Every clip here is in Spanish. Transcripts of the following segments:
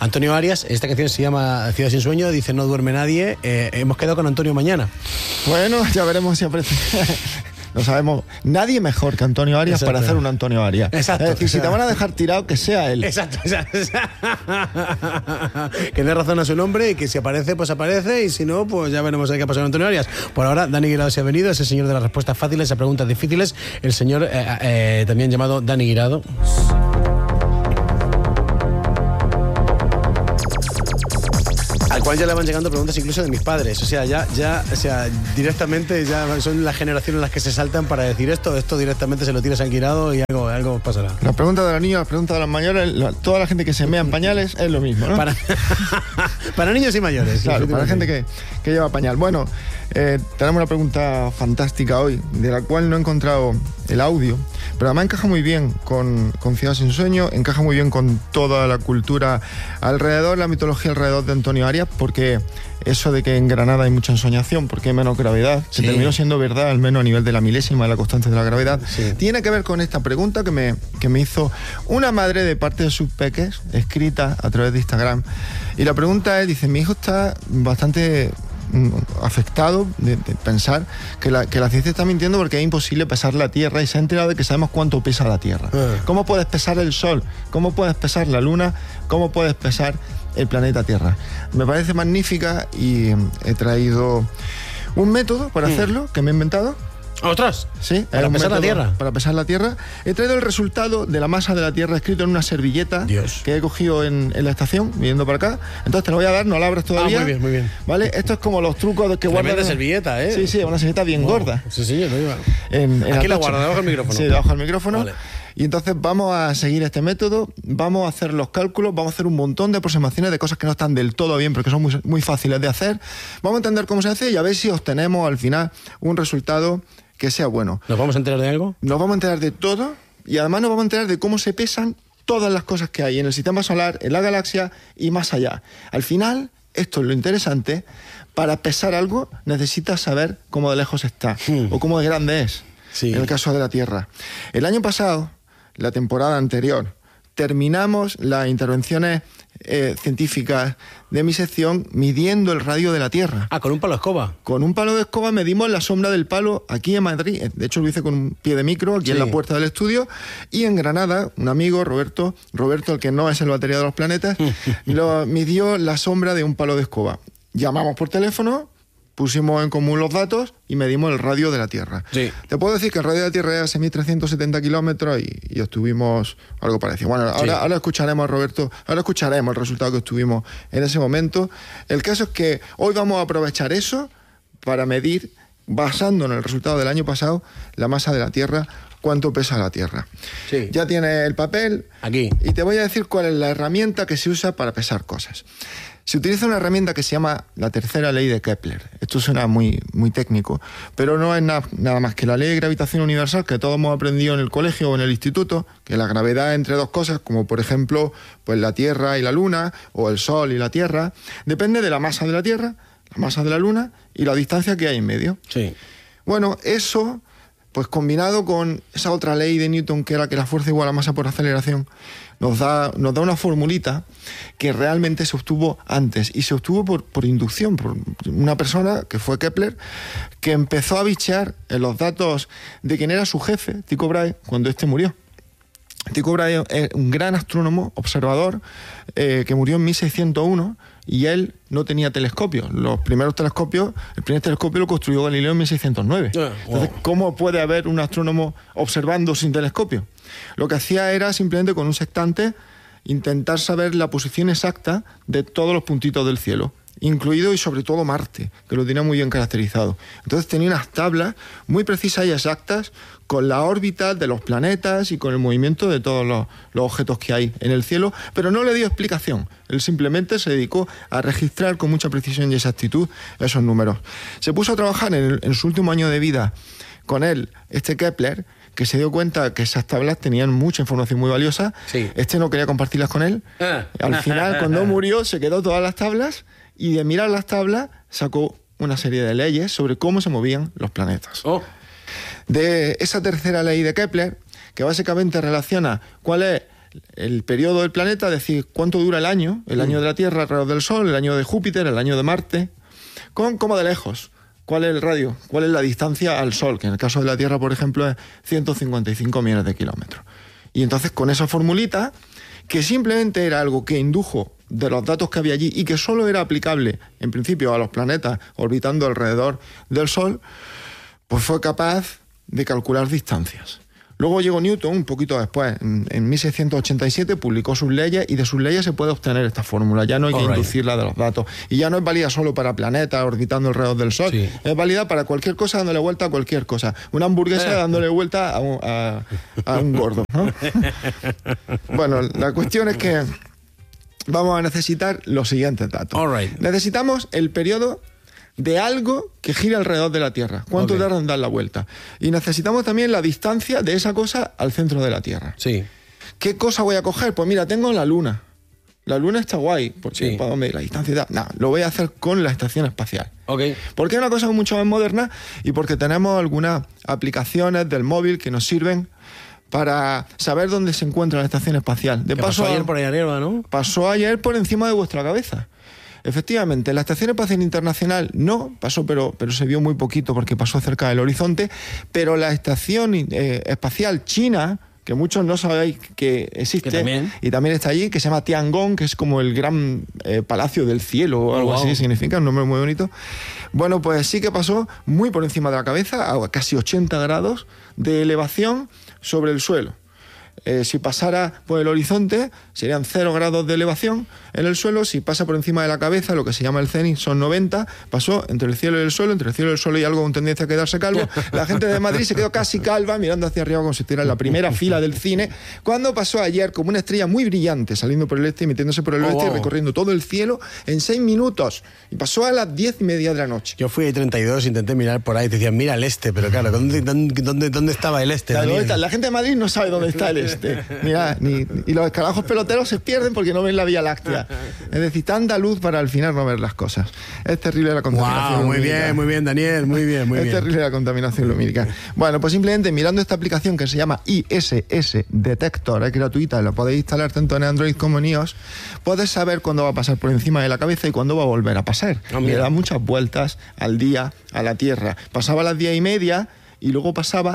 Antonio Arias, esta canción se llama Ciudad sin sueño, dice no duerme nadie. Hemos quedado con Antonio mañana. Bueno, ya veremos si aparece. No sabemos, nadie mejor que Antonio Arias. Exacto. Para hacer un Antonio Arias. Exacto. Es decir, si te van a dejar tirado, que sea él. Exacto. Que dé razón a su nombre y que si aparece, pues aparece, y si no, pues ya veremos qué ha pasado con Antonio Arias. Por ahora, Dani Guirado se ha venido, es el señor de las respuestas fáciles a preguntas difíciles, el señor también llamado Dani Guirado. Al cual ya le van llegando preguntas incluso de mis padres. O sea, directamente ya son las generaciones en las que se saltan para decir esto directamente se lo tiras al Guirado y algo pasará. La pregunta de los niños, la pregunta de los mayores, toda la gente que se mea en pañales es lo mismo, ¿no? Para niños y mayores. Claro, para la gente que lleva pañal. Bueno, tenemos una pregunta fantástica hoy, de la cual no he encontrado el audio, pero además encaja muy bien con Ciudad sin sueño, encaja muy bien con toda la cultura alrededor, la mitología alrededor de Antonio Arias, porque eso de que en Granada hay mucha ensoñación, porque hay menos gravedad, sí, que terminó siendo verdad, al menos a nivel de la milésima de la constante de la gravedad, sí, tiene que ver con esta pregunta que me hizo una madre de parte de sus peques, escrita a través de Instagram. Y la pregunta es, dice, mi hijo está bastante afectado de pensar que la ciencia está mintiendo porque es imposible pesar la Tierra, y se ha enterado de que sabemos cuánto pesa la Tierra. ¿Cómo puedes pesar el Sol? ¿Cómo puedes pesar la Luna? ¿Cómo puedes pesar el planeta Tierra? Me parece magnífica y he traído un método para hacerlo que me he inventado. ¿Otras? Sí. ¿Para pesar la Tierra? Para pesar la Tierra. He traído el resultado de la masa de la Tierra escrito en una servilleta. Dios. Que he cogido en la estación, viniendo para acá. Entonces te lo voy a dar, no la abres todavía. Muy bien, muy bien. ¿Vale? Esto es como los trucos de que guardan. Tremenda servilleta, ¿eh? Sí, una servilleta bien gorda. Sí, señor, no iba. Aquí la guardo, debajo del micrófono. Sí, debajo del micrófono. Vale. Y entonces vamos a seguir este método, vamos a hacer los cálculos, vamos a hacer un montón de aproximaciones de cosas que no están del todo bien, porque son muy fáciles de hacer. Vamos a entender cómo se hace y a ver si obtenemos al final un resultado que sea bueno. ¿Nos vamos a enterar de algo? Nos vamos a enterar de todo, y además nos vamos a enterar de cómo se pesan todas las cosas que hay en el sistema solar, en la galaxia y más allá. Al final, esto es lo interesante, para pesar algo necesitas saber cómo de lejos está o cómo de grande es, en el caso de la Tierra. El año pasado, la temporada anterior, terminamos las intervenciones científicas de mi sección midiendo el radio de la Tierra. Ah, con un palo de escoba. Con un palo de escoba medimos la sombra del palo aquí en Madrid. De hecho, lo hice con un pie de micro aquí en la puerta del estudio. Y en Granada, un amigo, Roberto, el que no es el batería de los planetas, lo midió la sombra de un palo de escoba. Llamamos por teléfono, pusimos en común los datos y medimos el radio de la Tierra. Sí. Te puedo decir que el radio de la Tierra es a 6.370 kilómetros y obtuvimos algo parecido. Bueno, ahora escucharemos a Roberto, ahora escucharemos el resultado que obtuvimos en ese momento. El caso es que hoy vamos a aprovechar eso para medir, basándonos en el resultado del año pasado, la masa de la Tierra, cuánto pesa la Tierra. Sí. Ya tienes el papel. Aquí. Y te voy a decir cuál es la herramienta que se usa para pesar cosas. Se utiliza una herramienta que se llama la tercera ley de Kepler. Esto suena muy técnico, pero no es nada más que la ley de gravitación universal que todos hemos aprendido en el colegio o en el instituto, que la gravedad entre dos cosas, como por ejemplo pues la Tierra y la Luna, o el Sol y la Tierra, depende de la masa de la Tierra, la masa de la Luna y la distancia que hay en medio. Sí. Bueno, eso, pues combinado con esa otra ley de Newton, que era que la fuerza igual a masa por aceleración, nos da una formulita que realmente se obtuvo antes, y se obtuvo por inducción, por una persona que fue Kepler, que empezó a bichear en los datos de quien era su jefe, Tycho Brahe, cuando este murió. Tycho Brahe es un gran astrónomo, observador, que murió en 1601, y él no tenía telescopio. El primer telescopio lo construyó Galileo en 1609. Entonces, ¿cómo puede haber un astrónomo observando sin telescopio? Lo que hacía era simplemente con un sextante intentar saber la posición exacta de todos los puntitos del cielo, incluido y sobre todo Marte, que lo tenía muy bien caracterizado. Entonces tenía unas tablas muy precisas y exactas con la órbita de los planetas y con el movimiento de todos los objetos que hay en el cielo, pero no le dio explicación. Él simplemente se dedicó a registrar con mucha precisión y exactitud esos números. Se puso a trabajar en su último año de vida con él, Kepler, que se dio cuenta que esas tablas tenían mucha información muy valiosa. Sí. No quería compartirlas con él. Al final, cuando murió, se quedó todas las tablas, y de mirar las tablas sacó una serie de leyes sobre cómo se movían los planetas. De esa tercera ley de Kepler, que básicamente relaciona cuál es el periodo del planeta, es decir, cuánto dura el año de la Tierra alrededor del Sol, el año de Júpiter, el año de Marte, con cómo de lejos, cuál es el radio, cuál es la distancia al Sol, que en el caso de la Tierra, por ejemplo, es 155 millones de kilómetros. Y entonces con esa formulita, que simplemente era algo que indujo de los datos que había allí y que solo era aplicable, en principio, a los planetas orbitando alrededor del Sol, pues fue capaz de calcular distancias. Luego llegó Newton, un poquito después, en 1687, publicó sus leyes y de sus leyes se puede obtener esta fórmula. Ya no hay que inducirla de los datos. Y ya no es válida solo para planetas orbitando alrededor del Sol. Sí. Es válida para cualquier cosa dándole vuelta a cualquier cosa. Una hamburguesa dándole vuelta a un gordo, ¿no? Bueno, la cuestión es que vamos a necesitar los siguientes datos. Necesitamos el periodo de algo que gira alrededor de la Tierra. ¿Cuánto tarda en dar la vuelta? Y necesitamos también la distancia de esa cosa al centro de la Tierra. Sí. ¿Qué cosa voy a coger? Pues mira, tengo la Luna. La Luna está guay, porque ¿para dónde? La distancia y tal. No, lo voy a hacer con la estación espacial. Porque es una cosa mucho más moderna y porque tenemos algunas aplicaciones del móvil que nos sirven para saber dónde se encuentra la estación espacial. De paso, pasó ayer por ahí arriba, ¿no? Pasó ayer por encima de vuestra cabeza. Efectivamente, la Estación Espacial Internacional no pasó, pero se vio muy poquito porque pasó cerca del horizonte, pero la Estación Espacial China, que muchos no sabéis que existe, y también está allí, que se llama Tiangong, que es como el gran palacio del cielo o algo así, significa, un nombre muy bonito. Bueno, pues sí que pasó muy por encima de la cabeza, a casi 80 grados de elevación sobre el suelo. Si pasara por el horizonte, serían 0 grados de elevación en el suelo. Si pasa por encima de la cabeza, lo que se llama el cenit, son 90. Pasó entre el cielo y el suelo, entre el cielo y el suelo y algo con tendencia a quedarse calvo. La gente de Madrid se quedó casi calva, mirando hacia arriba como si estuviera en la primera fila del cine, cuando pasó ayer como una estrella muy brillante, saliendo por el este y metiéndose por el oeste y recorriendo todo el cielo en 6 minutos. Y pasó a las 10:30 de la noche. Yo fui a 32, intenté mirar por ahí, te decían, mira el este, pero claro, ¿dónde estaba el este? La gente de Madrid no sabe dónde está el este. Mira, y los escarabajos peloteros se pierden porque no ven la Vía Láctea. Es decir, tanta luz para al final no ver las cosas. Es terrible la contaminación lumínica. Muy bien, Daniel, muy bien. Es terrible la contaminación lumínica. Bueno, pues simplemente mirando esta aplicación que se llama ISS Detector, es gratuita, la podéis instalar tanto en Android como en iOS, podés saber cuándo va a pasar por encima de la cabeza y cuándo va a volver a pasar. Le da muchas vueltas al día a la Tierra. Pasaba a las 10:30 y luego pasaba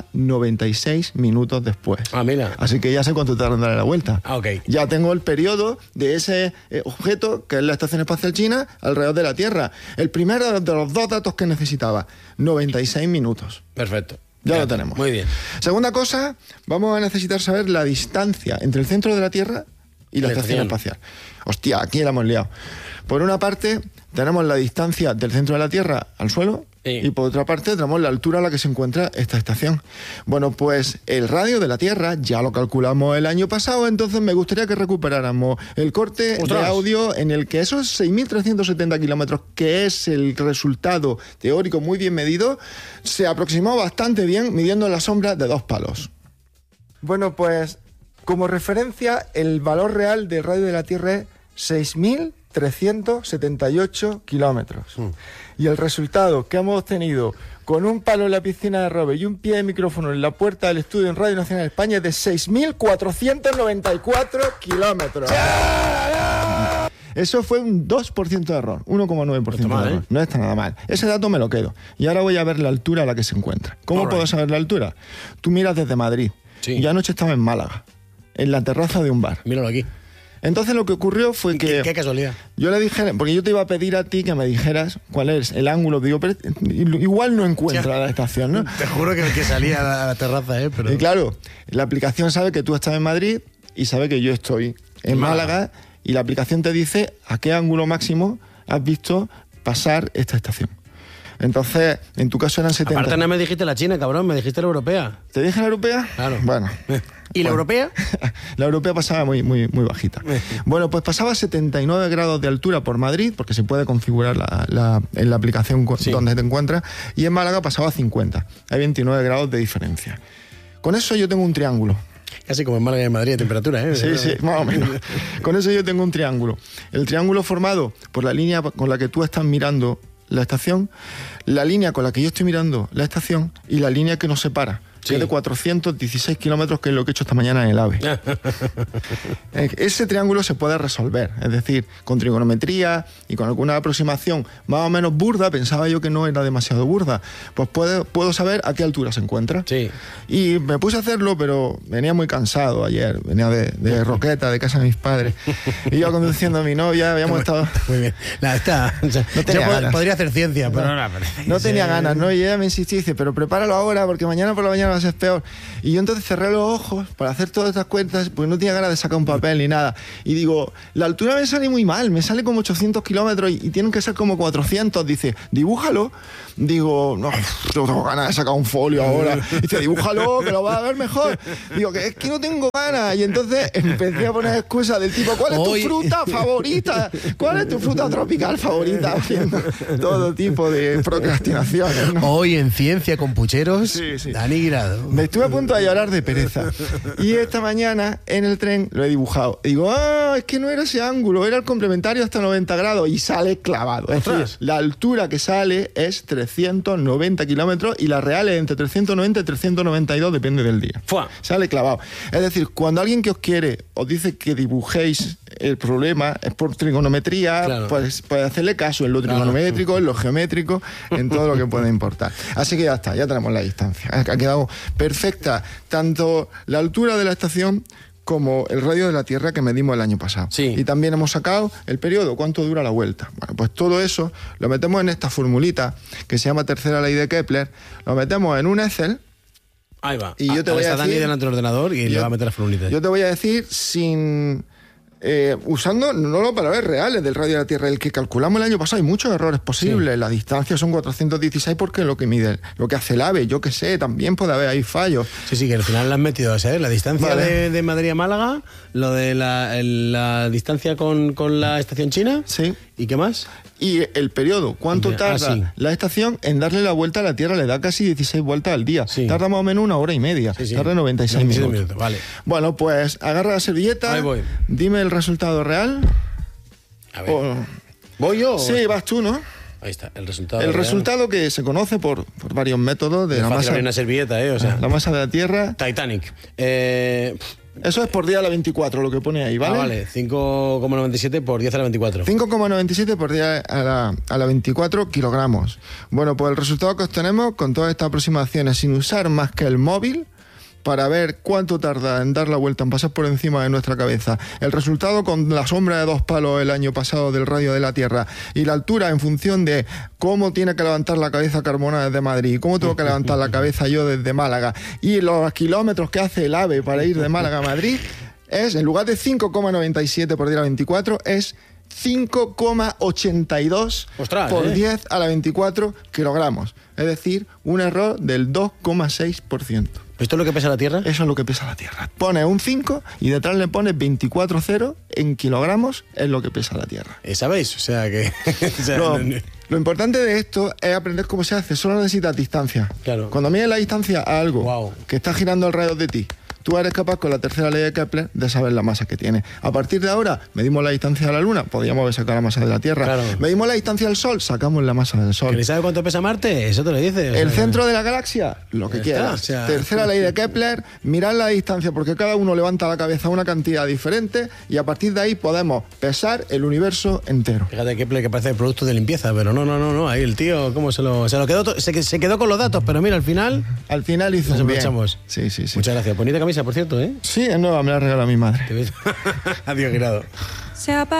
96 minutos después. Mira. Así que ya sé cuánto tarda en darle la vuelta. Ya tengo el periodo de ese objeto, que es la Estación Espacial China, alrededor de la Tierra. El primero de los 2 datos que necesitaba, 96 minutos. Perfecto. Ya lo tenemos. Muy bien. Segunda cosa, vamos a necesitar saber la distancia entre el centro de la Tierra y la Estación Espacial. Hostia, aquí la hemos liado. Por una parte, tenemos la distancia del centro de la Tierra al suelo. Y por otra parte tenemos la altura a la que se encuentra esta estación. Bueno, pues el radio de la Tierra ya lo calculamos el año pasado, entonces me gustaría que recuperáramos el corte de audio en el que esos 6.370 kilómetros, que es el resultado teórico muy bien medido, se aproximó bastante bien midiendo la sombra de 2 palos. Bueno, pues como referencia, el valor real del radio de la Tierra es 6.378 kilómetros. Y el resultado que hemos obtenido con un palo en la piscina de Robert y un pie de micrófono en la puerta del estudio en Radio Nacional de España es de 6.494 kilómetros. Eso fue un 2% de error, 1,9% de error. No está nada mal. Ese dato me lo quedo. Y ahora voy a ver la altura a la que se encuentra. ¿Cómo puedo saber la altura? Tú miras desde Madrid. Y anoche estaba en Málaga, en la terraza de un bar. Míralo aquí. Entonces lo que ocurrió fue que... Qué casualidad. Yo le dije, porque yo te iba a pedir a ti que me dijeras cuál es el ángulo. Digo, pero igual no encuentra la estación, ¿no? Te juro que salía a la terraza, pero... Y claro, la aplicación sabe que tú estás en Madrid y sabe que yo estoy en Málaga, y la aplicación te dice a qué ángulo máximo has visto pasar esta estación. Entonces, en tu caso eran 70. Aparte no me dijiste la china, cabrón, me dijiste la europea. ¿Te dije la europea? Claro. Bueno. ¿Y la europea? La europea pasaba muy bajita. Bueno, pues pasaba 79 grados de altura por Madrid, porque se puede configurar en la aplicación donde te encuentras, y en Málaga pasaba 50. Hay 29 grados de diferencia. Con eso yo tengo un triángulo. Casi como en Málaga y en Madrid de temperatura, ¿eh? Sí, más o menos. Con eso yo tengo un triángulo. El triángulo formado por la línea con la que tú estás mirando la estación, la línea con la que yo estoy mirando la estación y la línea que nos separa que es de 416 kilómetros, que es lo que he hecho esta mañana en el AVE. Ese triángulo se puede resolver, es decir, con trigonometría y con alguna aproximación más o menos burda. Pensaba yo que no era demasiado burda, pues puedo saber a qué altura se encuentra. Sí. Y me puse a hacerlo, pero venía muy cansado ayer, venía de Roqueta, de casa de mis padres, y yo conduciendo a mi novia, habíamos estado... Muy bien. No tenía ganas. Podría hacer ciencia, pero no tenía ganas, ¿no? Y ella me insistía y dice, pero prepáralo ahora, porque mañana por la mañana va a ser peor. Y yo entonces cerré los ojos para hacer todas estas cuentas, pues no tenía ganas de sacar un papel ni nada. Y digo, la altura me sale muy mal, me sale como 800 kilómetros y tienen que ser como 400. Dice, dibújalo. Digo, no tengo ganas de sacar un folio ahora. Dice, dibújalo, que lo vas a ver mejor. Digo, que es que no tengo ganas. Y entonces empecé a poner excusas del tipo, ¿cuál es tu fruta favorita? ¿Cuál es tu fruta tropical favorita? Haciendo todo tipo de procrastinaciones, ¿no? Hoy en Ciencia con Pucheros, sí. Dani Guirado. Me estuve a punto de llorar de pereza. Y esta mañana en el tren lo he dibujado. Y digo, es que no era ese ángulo, era el complementario hasta 90 grados y sale clavado. Es decir, la altura que sale es 390 kilómetros y la real es entre 390 y 392, depende del día. ¡Fua! Sale clavado. Es decir, cuando alguien que os quiere os dice que dibujéis el problema es por trigonometría, claro, pues hacerle caso en lo trigonométrico, en lo geométrico, en todo lo que pueda importar. Así que ya está, ya tenemos la distancia. Ha quedado perfecta tanto la altura de la estación como el radio de la Tierra que medimos el año pasado. Sí. Y también hemos sacado el periodo, cuánto dura la vuelta. Bueno, pues todo eso lo metemos en esta formulita que se llama tercera ley de Kepler, lo metemos en un Excel. Ahí va. Y yo te voy a decir, Dani delante del ordenador y le va a meter las formulita. Yo te voy a decir sin... usando no los valores reales del radio de la Tierra, el que calculamos el año pasado, hay muchos errores posibles. Sí. La distancia son 416 porque es lo que mide, lo que hace el AVE, yo que sé, también puede haber ahí fallos. Sí, que al final le han metido, ¿sabes? La distancia de Madrid a Málaga, lo de la distancia con la estación china. Sí. ¿Y qué más? Y el periodo, ¿cuánto tarda la estación en darle la vuelta a la Tierra? Le da casi 16 vueltas al día. Sí. Tarda más o menos 1 hora y media. Sí. Tarda 96 minutos. Vale. Bueno, pues agarra la servilleta. Ahí voy. Dime el resultado real. A ver. ¿Voy yo? Sí, vas tú, ¿no? Ahí está, el resultado. El resultado que se conoce por varios métodos de la masa. Una servilleta, o sea. La masa de la Tierra. Titanic. Eso es por 10 a la 24, lo que pone ahí, ¿vale? Vale, 5,97 por 10 a la 24. 5,97 por 10 a la 24 kilogramos. Bueno, pues el resultado que obtenemos con todas estas aproximaciones, sin usar más que el móvil, para ver cuánto tarda en dar la vuelta, en pasar por encima de nuestra cabeza. El resultado con la sombra de 2 palos el año pasado del radio de la Tierra y la altura en función de cómo tiene que levantar la cabeza Carmona desde Madrid, cómo tengo que levantar la cabeza yo desde Málaga y los kilómetros que hace el AVE para ir de Málaga a Madrid es, en lugar de 5,97 por 10 a la 24, es 5,82 por 10 a la 24 kilogramos. Es decir, un error del 2,6%. ¿Esto es lo que pesa la Tierra? Eso es lo que pesa la Tierra. Pones un 5 y detrás le pones 24 ceros en kilogramos, es lo que pesa la Tierra. ¿Sabéis? O sea que... Lo importante de esto es aprender cómo se hace. Solo necesitas distancia. Claro. Cuando mides la distancia a algo que está girando alrededor de ti, tú eres capaz con la tercera ley de Kepler de saber la masa que tiene. A partir de ahora, medimos la distancia de la Luna, podríamos haber sacado la masa de la Tierra. Claro. Medimos la distancia del Sol, sacamos la masa del Sol. ¿Que sabe cuánto pesa Marte? Eso te lo dice. El centro de la galaxia, lo que quieras. Tercera ley de Kepler, mirar la distancia, porque cada uno levanta la cabeza a una cantidad diferente y a partir de ahí podemos pesar el universo entero. Fíjate Kepler que parece el producto de limpieza, pero no. Ahí el tío, ¿cómo se lo quedó? Se quedó con los datos, pero mira, al final hizo nos bien. aprovechamos. Sí. Muchas gracias. Bonita camisa, por cierto, ¿eh? Sí, es nueva, me la regaló mi madre. Adiós, Guirado.